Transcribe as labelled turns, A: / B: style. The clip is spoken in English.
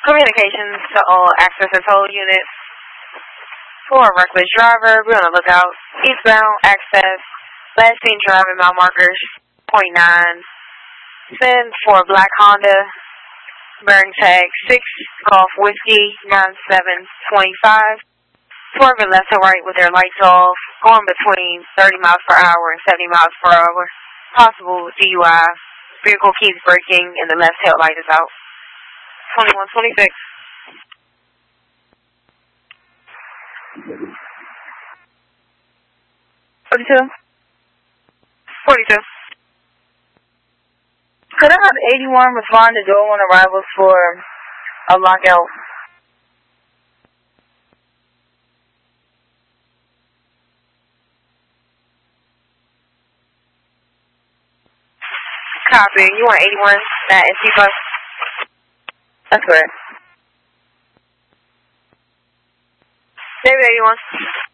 A: Communications to all access and toll units. For a reckless driver, be on the lookout. Eastbound access. Last seen driving mile markers. .9. Send for black Honda. Bearing tag 6 Golf Whiskey 9725. Swerving left to right with their lights off. Going between 30 miles per hour and 70 miles per hour. Possible DUI. Vehicle keeps braking and the left tail light is out. 2126. 42. 42.
B: Could I have 81 respond to door 1 arrivals for a lockout?
A: Copy. You want 81 at NC bus?
B: That's correct.
A: David 81.